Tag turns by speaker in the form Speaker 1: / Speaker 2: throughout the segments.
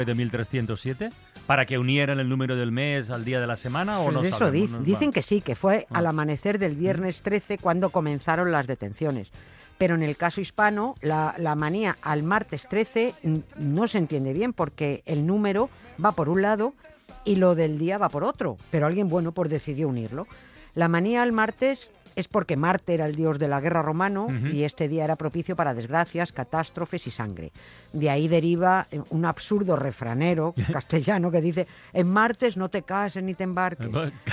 Speaker 1: de 1307 para que unieran el número del mes al día de la semana o
Speaker 2: Pues
Speaker 1: no
Speaker 2: eso
Speaker 1: sabemos?
Speaker 2: dicen que sí, que fue al amanecer del viernes 13 cuando comenzaron las detenciones. Pero en el caso hispano, la manía al martes 13 no se entiende bien porque el número va por un lado y lo del día va por otro. Pero alguien bueno pues decidió unirlo. La manía al martes es porque Marte era el dios de la guerra romano y este día era propicio para desgracias, catástrofes y sangre. De ahí deriva un absurdo refranero castellano que dice: en martes no te cases ni te embarques.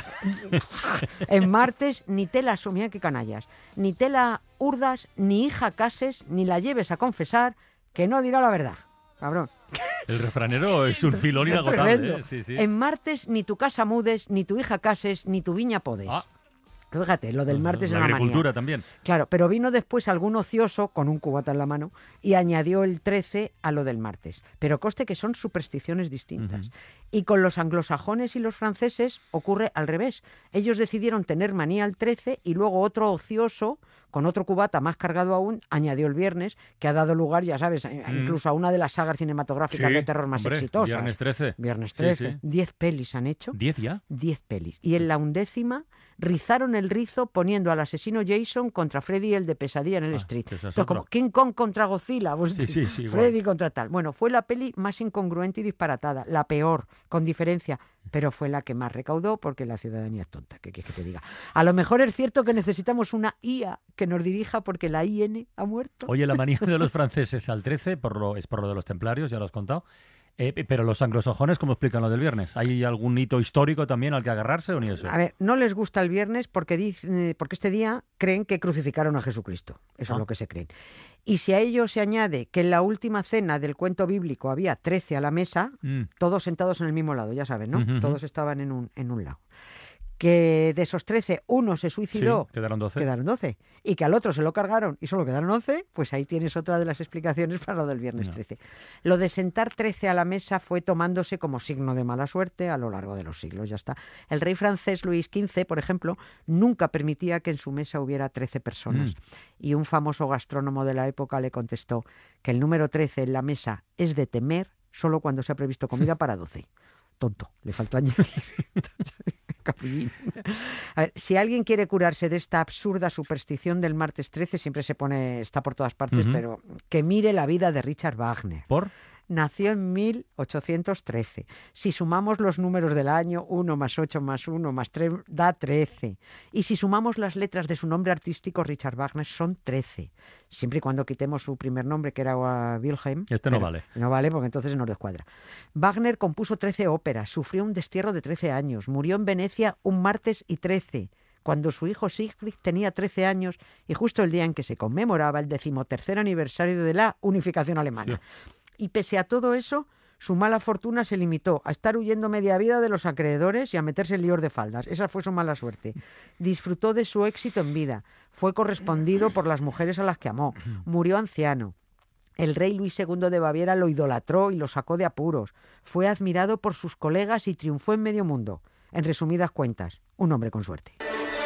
Speaker 2: En martes ni te la mira qué canallas, ni te la urdas, ni hija cases, ni la lleves a confesar, que no dirá la verdad. Cabrón.
Speaker 1: El refranero es un filón inagotable. Sí, sí.
Speaker 2: En martes ni tu casa mudes, ni tu hija cases, ni tu viña podes. Fíjate, lo del martes es una manía.
Speaker 1: La agricultura también.
Speaker 2: Claro, pero vino después algún ocioso con un cubata en la mano y añadió el 13 a lo del martes. Pero conste que son supersticiones distintas. Y con los anglosajones y los franceses ocurre al revés. Ellos decidieron tener manía al 13 y luego otro ocioso con otro cubata más cargado aún añadió el viernes, que ha dado lugar, ya sabes, incluso a una de las sagas cinematográficas de terror más exitosas.
Speaker 1: Viernes 13.
Speaker 2: Viernes 13.
Speaker 1: Sí.
Speaker 2: 10 pelis han hecho.
Speaker 1: ¿10 ya?
Speaker 2: 10 pelis. Y en la 11ª rizaron el rizo poniendo al asesino Jason contra Freddy, el de Pesadilla en el Street. Entonces, como King Kong contra Godzilla, pues, Freddy contra tal. Bueno, fue la peli más incongruente y disparatada, la peor, con diferencia, pero fue la que más recaudó porque la ciudadanía es tonta, ¿qué quieres que te diga? A lo mejor es cierto que necesitamos una IA que nos dirija porque la IN ha muerto.
Speaker 1: Oye, la manía de los franceses al 13 es por lo de los templarios, ya lo has contado. Pero los anglosajones, ¿cómo explican lo del viernes? ¿Hay algún hito histórico también al que agarrarse o ni eso?
Speaker 2: A ver, no les gusta el viernes porque este día creen que crucificaron a Jesucristo. Eso es lo que se creen. Y si a ello se añade que en la última cena del cuento bíblico había 13 a la mesa, todos sentados en el mismo lado, ya saben, ¿no? Todos estaban en un lado. Que de esos 13 uno se suicidó,
Speaker 1: sí, quedaron
Speaker 2: 12, y que al otro se lo cargaron y solo quedaron 11, pues ahí tienes otra de las explicaciones para lo del viernes 13. Lo de sentar 13 a la mesa fue tomándose como signo de mala suerte a lo largo de los siglos, ya está. El rey francés Luis XV, por ejemplo, nunca permitía que en su mesa hubiera 13 personas. Y un famoso gastrónomo de la época le contestó que el número 13 en la mesa es de temer solo cuando se ha previsto comida para 12. Tonto, le faltó añadir. Capullín. A ver, si alguien quiere curarse de esta absurda superstición del martes 13, siempre está por todas partes, pero que mire la vida de Richard Wagner.
Speaker 1: ¿Por?
Speaker 2: Nació en 1813. Si sumamos los números del año, 1 más 8 más 1 más 3 da 13. Y si sumamos las letras de su nombre artístico, Richard Wagner, son 13. Siempre y cuando quitemos su primer nombre, que era Wilhelm.
Speaker 1: No vale.
Speaker 2: No vale porque entonces nos descuadra. Wagner compuso 13 óperas, sufrió un destierro de 13 años, murió en Venecia un martes y 13, cuando su hijo Siegfried tenía 13 años y justo el día en que se conmemoraba el 13º aniversario de la unificación alemana. Sí. Y pese a todo eso, su mala fortuna se limitó a estar huyendo media vida de los acreedores y a meterse en líos de faldas. Esa fue su mala suerte. Disfrutó de su éxito en vida. Fue correspondido por las mujeres a las que amó. Murió anciano. El rey Luis II de Baviera lo idolatró y lo sacó de apuros. Fue admirado por sus colegas y triunfó en medio mundo. En resumidas cuentas, un hombre con suerte.